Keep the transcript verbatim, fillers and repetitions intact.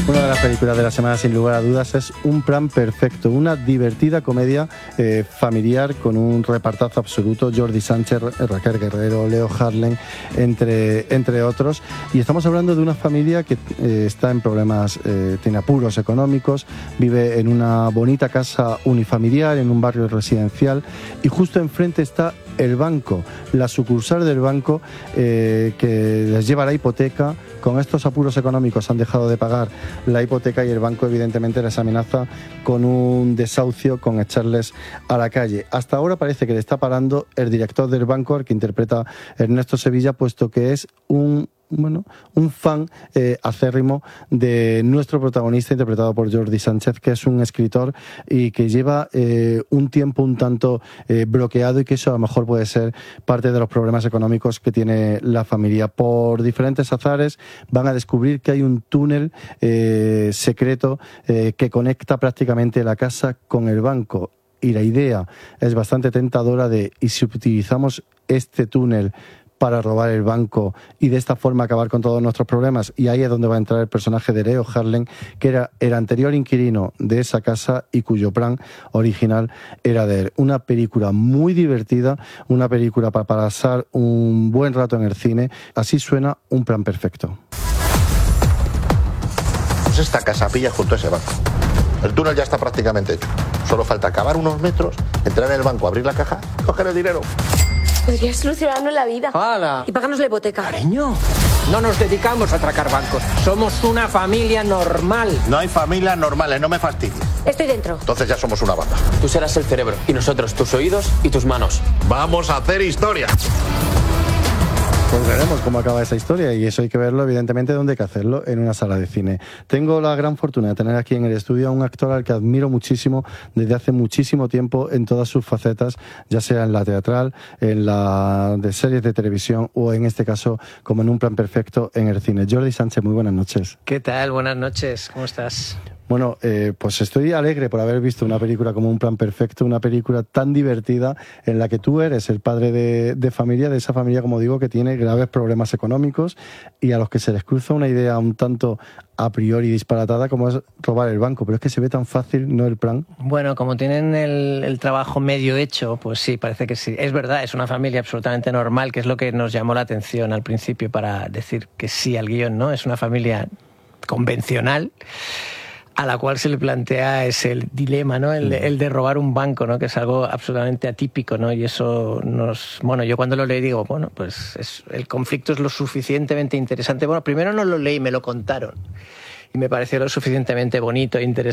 Una de las películas de la semana, sin lugar a dudas, es Un plan perfecto, una divertida comedia eh, familiar con un repartazo absoluto: Jordi Sánchez, Raquel Guerrero, Leo Harlem, entre, entre otros. Y estamos hablando de una familia que eh, está en problemas, eh, tiene apuros económicos, vive en una bonita casa unifamiliar, en un barrio residencial, y justo enfrente está el banco, la sucursal del banco eh, que les lleva la hipoteca. Con estos apuros económicos han dejado de pagar la hipoteca y el banco evidentemente les amenaza con un desahucio, con echarles a la calle. Hasta ahora parece que le está parando el director del banco, al que interpreta Ernesto Sevilla, puesto que es un bueno, un fan eh, acérrimo de nuestro protagonista, interpretado por Jordi Sánchez, que es un escritor y que lleva eh, un tiempo un tanto eh, bloqueado, y que eso a lo mejor puede ser parte de los problemas económicos que tiene la familia. Por diferentes azares van a descubrir que hay un túnel eh, secreto eh, que conecta prácticamente la casa con el banco, y la idea es bastante tentadora de: ¿y si utilizamos este túnel para robar el banco y de esta forma acabar con todos nuestros problemas? Y ahí es donde va a entrar el personaje de Leo Harlem, que era el anterior inquilino de esa casa y cuyo plan original era de él. Una película muy divertida, una película para pasar un buen rato en el cine. Así suena Un plan perfecto. Pues esta casa pilla junto a ese banco. El túnel ya está prácticamente hecho. Solo falta cavar unos metros, entrar en el banco, abrir la caja, coger el dinero. Podrías solucionarnos la vida. ¡Hala! Y pagarnos la hipoteca. Cariño, no nos dedicamos a atracar bancos. Somos una familia normal. No hay familias normales, no me fastidies. Estoy dentro. Entonces ya somos una banda. Tú serás el cerebro y nosotros tus oídos y tus manos. Vamos a hacer historia. Pues veremos cómo acaba esa historia, y eso hay que verlo, evidentemente, donde hay que hacerlo, en una sala de cine. Tengo la gran fortuna de tener aquí en el estudio a un actor al que admiro muchísimo desde hace muchísimo tiempo en todas sus facetas, ya sea en la teatral, en la de series de televisión o, en este caso, como en Un plan perfecto, en el cine. Jordi Sánchez, muy buenas noches. ¿Qué tal? Buenas noches. ¿Cómo estás? Bueno, eh, pues estoy alegre por haber visto una película como Un plan perfecto, una película tan divertida en la que tú eres el padre de, de familia, de esa familia, como digo, que tiene graves problemas económicos y a los que se les cruza una idea un tanto a priori disparatada como es robar el banco. Pero es que se ve tan fácil, ¿no?, el plan. Bueno, como tienen el, el trabajo medio hecho, pues sí, parece que sí. Es verdad, es una familia absolutamente normal, que es lo que nos llamó la atención al principio para decir que sí al guión, ¿no? Es una familia convencional, a la cual se le plantea ese el dilema, ¿no? El, el de robar un banco, ¿no? Que es algo absolutamente atípico, ¿no? Y eso nos... Bueno, yo cuando lo leí digo, bueno, pues es, el conflicto es lo suficientemente interesante. Bueno, primero no lo leí, me lo contaron. Y me pareció lo suficientemente bonito e interesante